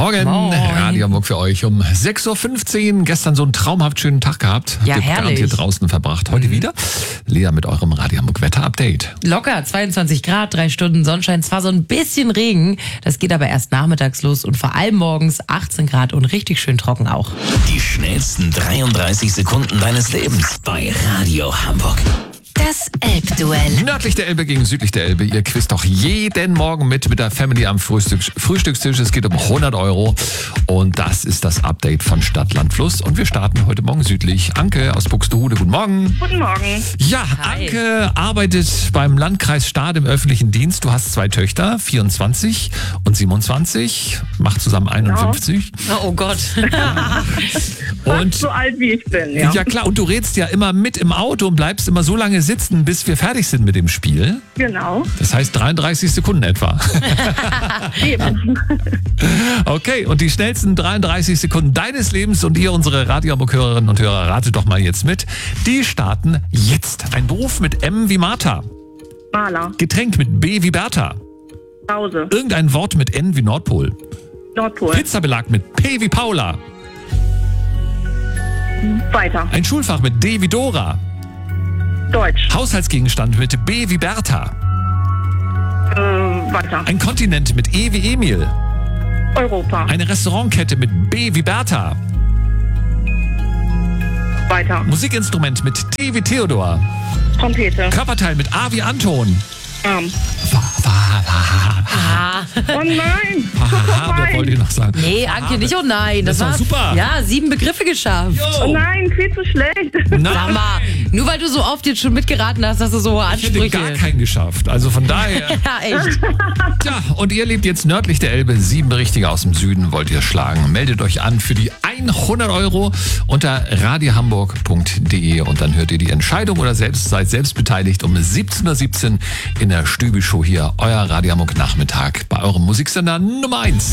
Morgen. Radio Hamburg für euch um 6.15 Uhr. Gestern so einen traumhaft schönen Tag gehabt. Ja, Habt ihr herrlich. garantiert draußen verbracht. Heute wieder. Lea mit eurem Radio Hamburg Wetter-Update. Locker 22 Grad, 3 Stunden Sonnenschein, zwar so ein bisschen Regen, das geht aber erst nachmittags los und vor allem morgens 18 Grad und richtig schön trocken auch. Die schnellsten 33 Sekunden deines Lebens bei Radio Hamburg. Das Elbduell. Nördlich der Elbe gegen südlich der Elbe. Ihr quizt doch jeden Morgen mit der Family am Frühstückstisch. Es geht um 100 Euro. Und das ist das Update von Stadt, Land, Fluss. Und wir starten heute Morgen südlich. Anke aus Buxtehude, guten Morgen. Guten Morgen. Ja, Hi. Anke arbeitet beim Landkreis Stade im öffentlichen Dienst. Du hast 2 Töchter, 24 und 27. Macht zusammen 51. Oh Gott. Und So alt wie ich bin, ja. ja klar, und du redst ja immer mit im Auto und bleibst immer so lange sitzen, bis wir fertig sind mit dem Spiel. Genau. Das heißt 33 Sekunden etwa. Eben. Okay, und die schnellsten 33 Sekunden deines Lebens und ihr, unsere Radio Hamburg-Hörerinnen und Hörer, ratet doch mal jetzt mit. Die starten jetzt. Ein Beruf mit M wie Martha. Maler. Getränk mit B wie Bertha. Pause. Irgendein Wort mit N wie Nordpol. Nordpol. Pizzabelag mit P wie Paula. Weiter. Ein Schulfach mit D wie Dora. Deutsch. Haushaltsgegenstand mit B wie Bertha. Weiter. Ein Kontinent mit E wie Emil. Europa. Eine Restaurantkette mit B wie Bertha. Weiter. Musikinstrument mit T wie Theodor. Trompete. Körperteil mit A wie Anton. Arm. Ah. Oh nein. Haha, wer wollte ich noch sagen? Nee, Anke, nicht oh nein. Das war super. Ja, 7 Begriffe geschafft. Oh nein, viel zu schlecht. Sag Nein, mal, nur weil du so oft jetzt schon mitgeraten hast, hast du so hohe ich hätte Ansprüche. gar keinen geschafft. Also von daher. Ja, echt. Tja, und ihr lebt jetzt nördlich der Elbe. 7 Richtige aus dem Süden wollt ihr schlagen. Meldet euch an für die 100 Euro unter radiohamburg.de und dann hört ihr die Entscheidung oder seid selbst beteiligt um 17.17 Uhr in der Stübi-Show hier. Euer Radio Hamburg Nachmittag bei eurem Musiksender Nummer 1.